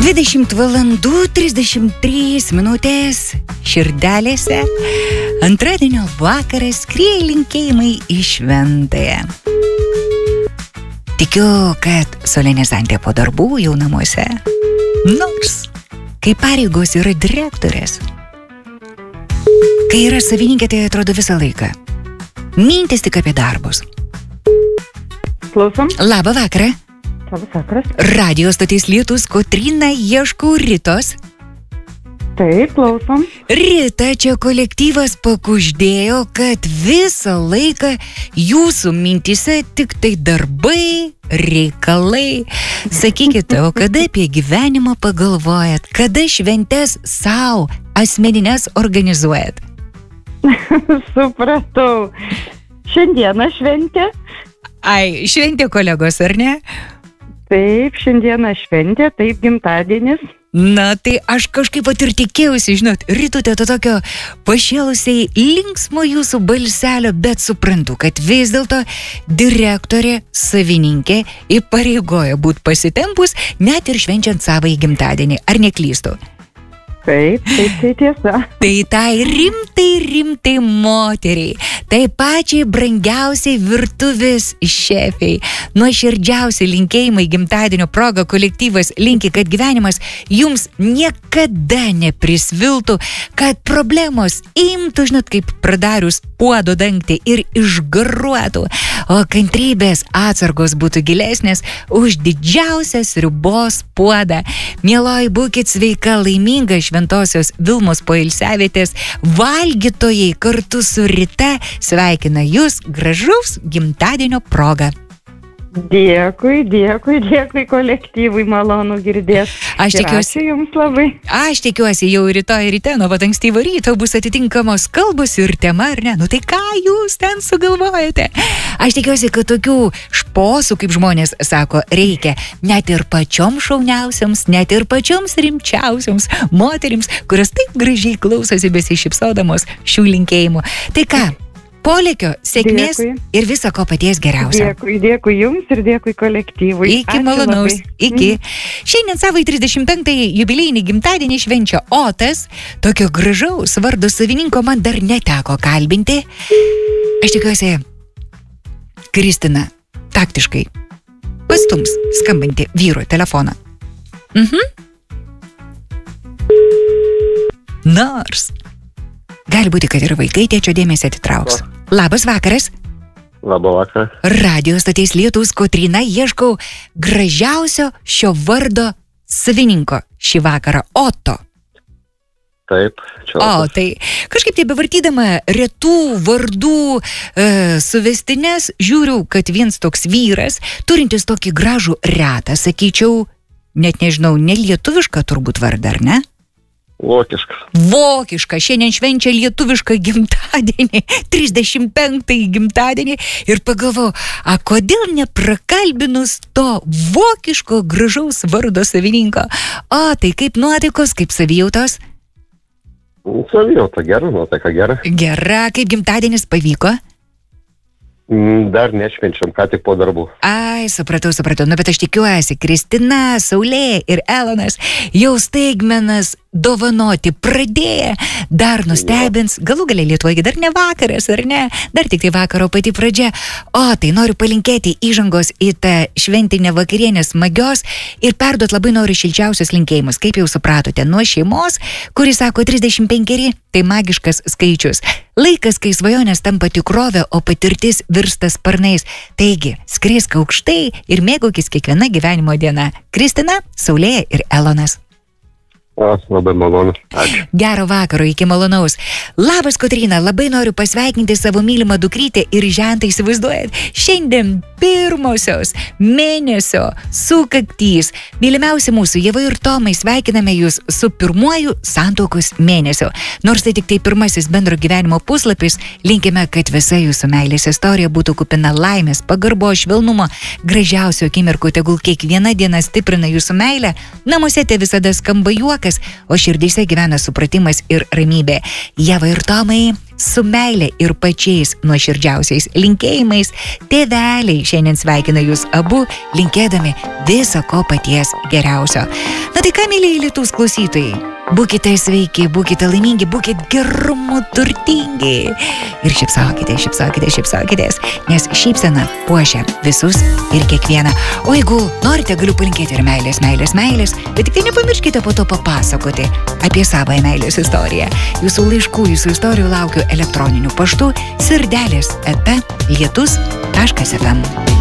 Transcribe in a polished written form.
20 valandų 33 minutės širdelėse. Antradienio vakaras, skrieja linkėjimai į šventąją. Tikiu, kad Solenė Zantė po darbų jau namuose. Nors, kai pareigos yra direktorės, kai yra savininkė, tai atrodo visą laiką. Mintis tik apie darbus. Klausom. Labą vakarą. Labas vakaras. Radio stotis Lietus, Kotryna, ieškau Ritos. Taip, klausom. Rita, čia kolektyvas pakuždėjo, kad visą laiką jūsų mintise tik tai darbai, reikalai. Sakykite, o kada apie gyvenimą pagalvojat? Kada šventes savo asmeninės organizuojat? Supratau. Šiandieną šventė. Ai, šventė kolegos, ar ne? Taip, šiandieną šventė, taip, gimtadienis. Na, tai aš kažkaip pat ir tikėjausi, žinot, Ritute, to tokio pašėlusiai linksmo jūsų balselio, bet suprantu, kad vis dėlto direktorė, savininkė įpareigoja būti pasitempus, net ir švenčiant savąjį gimtadienį. Ar neklystu? Taip, tai tiesa. Tai tai rimtai moteriai, tai pačiai brangiausiai virtuvės šefiai, nuoširdžiausi linkėjimai gimtadienio proga kolektyvas linki, kad gyvenimas jums niekada neprisviltų, kad problemos imtų, žinot, kaip pradarius puodo dangtį ir išgaruotų, o kantrybės atsargos būtų gilesnės už didžiausią sriubos puodą. Mieloji, būkit sveika, laiminga, Šventosios Vilmos poilsiavietės valgytojai kartu su Rita sveikina jūs gražaus gimtadienio proga. Dėkui kolektyvui, malonu girdėti. Ačiū jums labai. Aš tikiuosi, jau rytoj ryte nuo pat ankstyvo ryto bus atitinkamos kalbos ir tema, ar ne? Nu tai ką jūs ten sugalvojate? Aš tikiuosi, kad tokių šposų, kaip žmonės sako, reikia net ir pačioms šauniausiams, net ir pačioms rimčiausiams moterims, kurios taip gražiai klausosi besišypsodamos šių linkėjimų. Tai ką? Polėkio, sėkmės ir viso ko paties geriausio. Dėkui jums ir dėkui kolektyvui. Iki malonaus. Iki. Šiandien savo 35-ąjį jubiliejinį gimtadienį švenčia Otas. Tokio gražaus vardo savininko man dar neteko kalbinti. Aš tikiuosi, Kristina taktiškai pastums skambinti vyro telefoną. Nors gali būti, kad ir vaikai tėčio dėmesį atitrauks. Labas vakaras. Labą vakarą. Radio stoties Lietus, Kotryna, ieškau gražiausio šio vardo savininko šį vakarą, Oto. Taip, čia. O, tai kažkaip tai bevartydama retų vardų suvestines, žiūriu, kad vienas toks vyras, turintis tokį gražų retą, sakyčiau, net nežinau, nelietuvišką turbūt vardą, ar ne? Vokiška, šiandien švenčia lietuvišką gimtadienį, 35-ąjį gimtadienį ir pagalvojau, kodėl neprakalbinus to vokiško gražaus vardo savininko? O, tai kaip nuotaikos, kaip savijautos? Savijauta gera, nuotaika gera. Gera, kaip gimtadienis pavyko? Dar nešvenčiam, ką tik po darbų. Ai, supratau, nu bet aš tikiuosi, Kristina, Saulė ir Elonas jau staigmenas dovanoti pradėję, dar nustebins, galų gale Lietuvoje dar ne vakaras, ar ne, dar tik tai vakaro pati pradžia, o tai noriu palinkėti įžangos į tą šventinę vakarienę smagios ir perduot labai noriu šilčiausius linkėjimus, kaip jau supratote, nuo šeimos, kuris sako 35, tai magiškas skaičius, laikas, kai svajonės tampa tikrovė, o patirtis virsta sparnais, taigi, skriesk aukštai ir mėgaukis kiekviena gyvenimo diena. Kristina, Saulė ir Elonas. Labai malonu. Ačiū. Gero vakaro, iki malonaus. Labas, Kotryna, labai noriu pasveikinti savo mylimą dukrytę ir žentą, įsivaizduojat, šiandien pirmosios mėnesio sukaktys. Mylimiausi mūsų Ieva ir Tomai, sveikiname jūs su pirmuoju santuokos mėnesiu. Nors tai tik tai pirmasis bendro gyvenimo puslapis, linkime, kad visa jūsų meilės istorija būtų kupina laimės, pagarbo, švelnumo, gražiausių akimirkų, tegul kiekviena diena stiprina jūsų meilę, namuose te visada skamba juokas, o širdyse gyvena supratimas ir ramybė. Ieva ir Tomai, su meilė ir pačiais nuoširdžiausiais linkėjimais, tėveliai šiandien sveikina jūs abu, linkėdami viso ko paties geriausio. Na tai ką, mėlyje Lietuvos klausytojai, būkite sveiki, būkite laimingi, būkite gerumo turtingi. Ir šypsokitės, nes šypsena puošia visus ir kiekvieną. O jeigu norite, galiu palinkėti ir meilės, bet tik tai nepamirškite po to papasakoti apie savąją meilės istoriją. Jūsų laiškų, jūsų istorijų laukiu elektroniniu paštu sirdelės@lietus.fm.